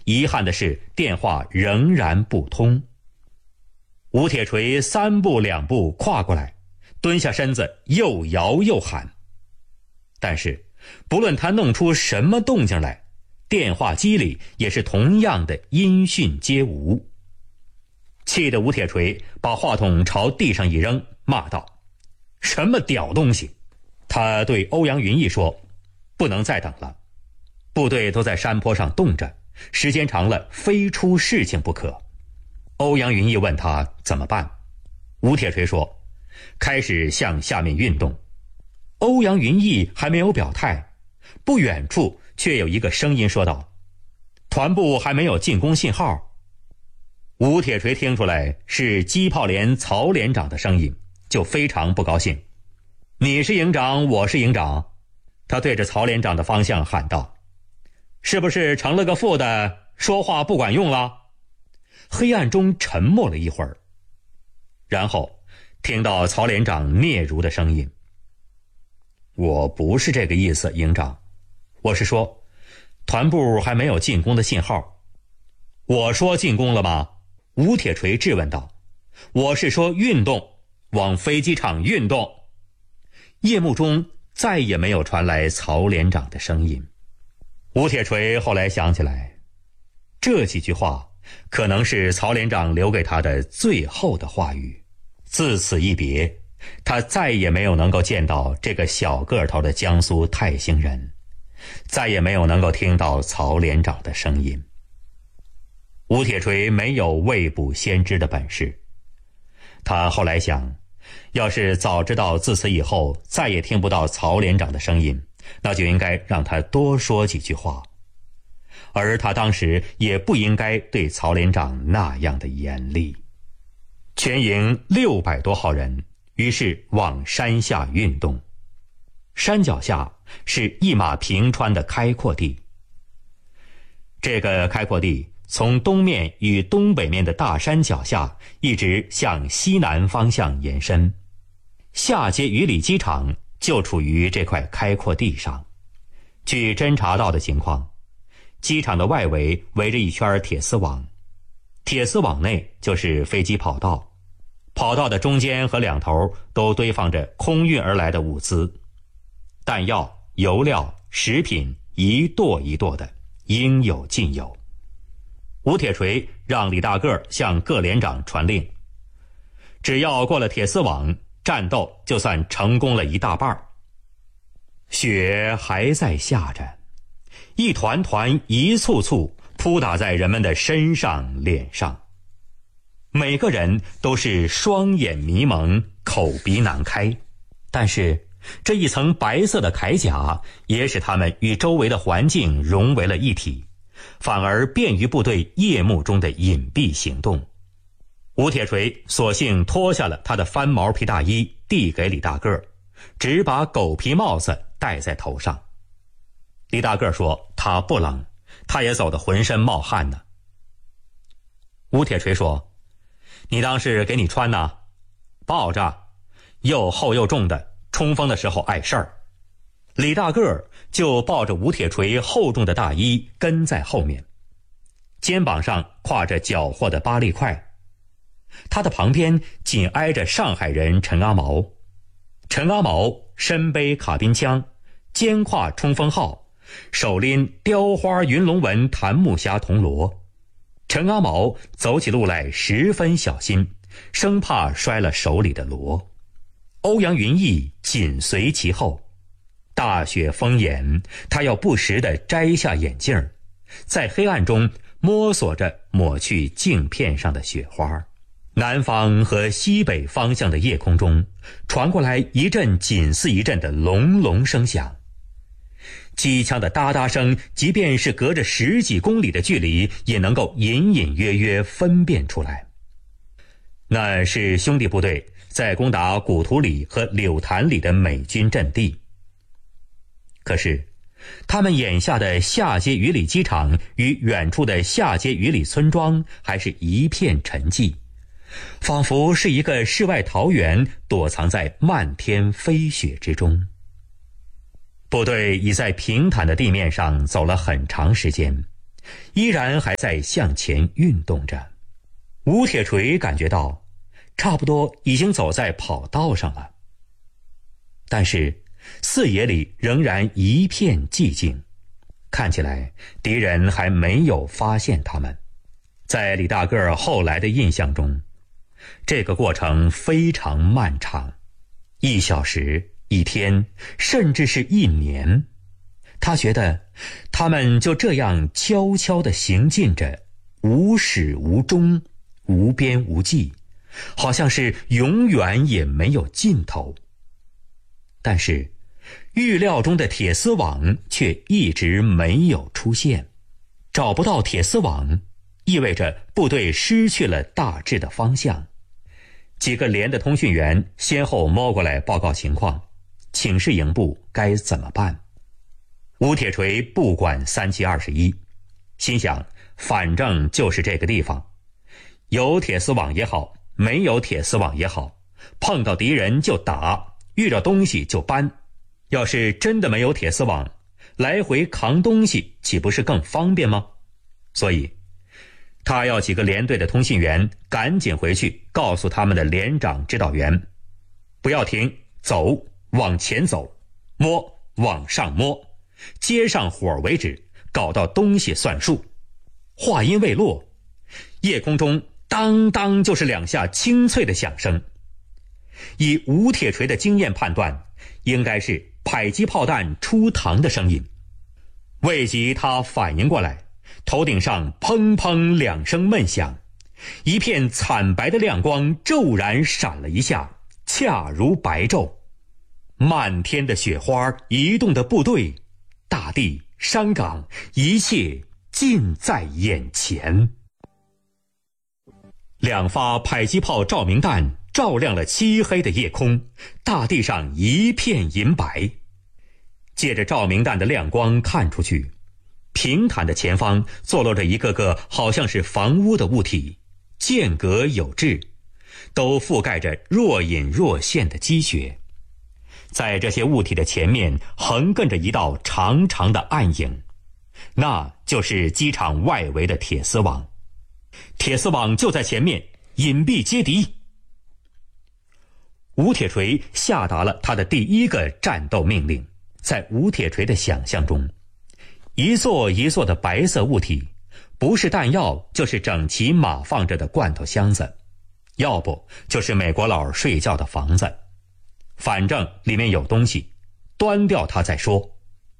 遗憾的是电话仍然不通。吴铁锤3步2步跨过来，蹲下身子又摇又喊，但是不论他弄出什么动静来，电话机里也是同样的音讯皆无。气得吴铁锤把话筒朝地上一扔，骂道：什么屌东西！他对欧阳云逸说：不能再等了，部队都在山坡上冻着，时间长了非出事情不可。欧阳云逸问他怎么办，吴铁锤说：开始向下面运动。欧阳云逸还没有表态，不远处却有一个声音说道：团部还没有进攻信号。吴铁锤听出来是机炮连曹连长的声音，就非常不高兴。你是营长，我是营长。他对着曹连长的方向喊道：是不是成了个副的，说话不管用了？黑暗中沉默了一会儿，然后听到曹连长嗫嚅的声音：我不是这个意思，营长，我是说团部还没有进攻的信号。我说进攻了吗？吴铁锤质问道。我是说运动，往飞机场运动。夜幕中再也没有传来曹连长的声音。吴铁锤后来想起来，这几句话可能是曹连长留给他的最后的话语。自此一别，他再也没有能够见到这个小个头的江苏泰兴人，再也没有能够听到曹连长的声音。吴铁锤没有未卜先知的本事，他后来想，要是早知道自此以后再也听不到曹连长的声音，那就应该让他多说几句话，而他当时也不应该对曹连长那样的严厉。全营600多号人于是往山下运动。山脚下是一马平川的开阔地，这个开阔地从东面与东北面的大山脚下一直向西南方向延伸，下街鱼里机场就处于这块开阔地上。据侦察到的情况，机场的外围围着一圈铁丝网，铁丝网内就是飞机跑道，跑道的中间和两头都堆放着空运而来的物资，弹药、油料、食品一垛一垛的，应有尽有。吴铁锤让李大个向各连长传令，只要过了铁丝网，战斗就算成功了一大半。雪还在下着，一团团一簇簇扑打在人们的身上脸上，每个人都是双眼迷蒙，口鼻难开，但是这一层白色的铠甲也使他们与周围的环境融为了一体，反而便于部队夜幕中的隐蔽行动。吴铁锤索性脱下了他的翻毛皮大衣，递给李大个，只把狗皮帽子戴在头上。李大个说他不冷，他也走得浑身冒汗呢。吴铁锤说：你当是给你穿呢？抱着，又厚又重的，冲锋的时候碍事儿。李大个就抱着吴铁锤厚重的大衣跟在后面，肩膀上挎着缴获的8粒块。他的旁边紧挨着上海人陈阿毛。陈阿毛身背卡宾枪，肩挎冲锋号，手拎雕花云龙纹檀木匣铜锣。陈阿毛走起路来十分小心，生怕摔了手里的锣。欧阳云逸紧随其后。大雪封眼，他要不时地摘下眼镜，在黑暗中摸索着抹去镜片上的雪花。南方和西北方向的夜空中传过来一阵紧似一阵的隆隆声响，机枪的哒哒声，即便是隔着10几公里的距离，也能够隐隐约约分辨出来。那是兄弟部队在攻打古图里和柳潭里的美军阵地。可是他们眼下的下街鱼里机场与远处的下街鱼里村庄还是一片沉寂，仿佛是一个世外桃源，躲藏在漫天飞雪之中。部队已在平坦的地面上走了很长时间， 依然还在向前运动着。吴铁锤感觉到差不多已经走在跑道上了，但是四野里仍然一片寂静，看起来敌人还没有发现他们。在李大个后来的印象中，这个过程非常漫长，1小时、1天，甚至是1年。他觉得他们就这样悄悄地行进着，无始无终，无边无际，好像是永远也没有尽头。但是预料中的铁丝网却一直没有出现。找不到铁丝网，意味着部队失去了大致的方向。几个连的通讯员先后摸过来报告情况，请示营部该怎么办。吴铁锤不管3七21，心想反正就是这个地方，有铁丝网也好，没有铁丝网也好，碰到敌人就打，遇到东西就搬。要是真的没有铁丝网，来回扛东西岂不是更方便吗？所以他要几个连队的通信员赶紧回去告诉他们的连长指导员，不要停，走，往前走，摸，往上摸，接上火为止，搞到东西算数。话音未落，夜空中当当就是2下清脆的响声。以吴铁锤的经验判断，应该是迫击炮弹出膛的声音。未及他反应过来，头顶上砰砰2声闷响，一片惨白的亮光骤然闪了一下，恰如白昼。漫天的雪花，移动的部队，大地、山岗，一切尽在眼前。2发迫击炮照明弹照亮了漆黑的夜空，大地上一片银白。借着照明弹的亮光看出去，平坦的前方坐落着一个个好像是房屋的物体，间隔有致，都覆盖着若隐若现的积雪。在这些物体的前面横亘着一道长长的暗影，那就是机场外围的铁丝网。铁丝网就在前面，隐蔽接敌。吴铁锤下达了他的第一个战斗命令。在吴铁锤的想象中，一座一座的白色物体，不是弹药就是整齐码放着的罐头箱子，要不就是美国佬睡觉的房子，反正里面有东西，端掉它再说。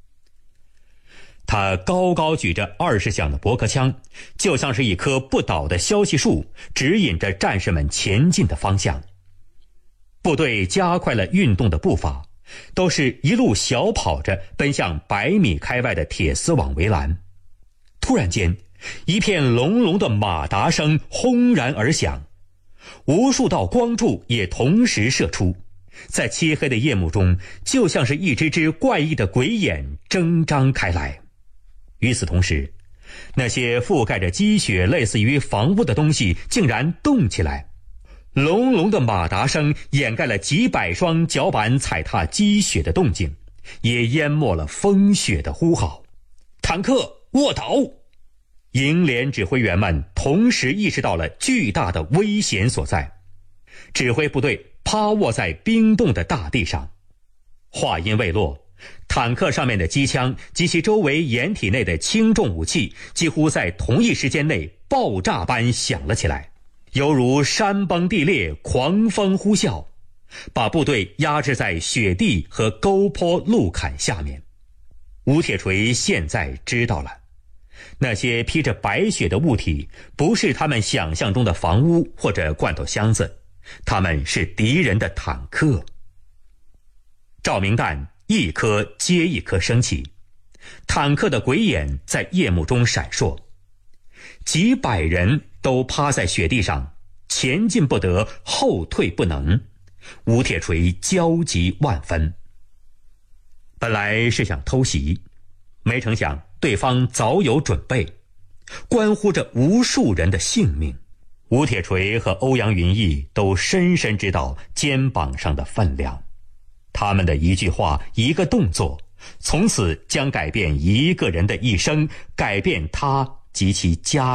他高高举着20响的驳壳枪，就像是一棵不倒的消息树，指引着战士们前进的方向。部队加快了运动的步伐，都是一路小跑着奔向100米开外的铁丝网围栏。突然间，一片隆隆的马达声轰然而响，无数道光柱也同时射出，在漆黑的夜幕中，就像是一只只怪异的鬼眼睁张开来。与此同时，那些覆盖着积雪类似于房屋的东西竟然动起来，隆隆的马达声掩盖了几百双脚板踩踏积雪的动静，也淹没了风雪的呼号。坦克卧倒！营连指挥员们同时意识到了巨大的危险所在，指挥部队趴卧在冰冻的大地上。话音未落，坦克上面的机枪及其周围掩体内的轻重武器几乎在同一时间内爆炸般响了起来，犹如山崩地裂，狂风呼啸，把部队压制在雪地和沟坡路坎下面。吴铁锤现在知道了，那些披着白雪的物体不是他们想象中的房屋或者罐头箱子，他们是敌人的坦克。照明弹一颗接一颗升起，坦克的鬼眼在夜幕中闪烁，几百人都趴在雪地上，前进不得，后退不能。吴铁锤焦急万分。本来是想偷袭，没成想对方早有准备，关乎着无数人的性命。吴铁锤和欧阳云逸都深深知道肩膀上的分量，他们的一句话一个动作，从此将改变一个人的一生，改变他及其家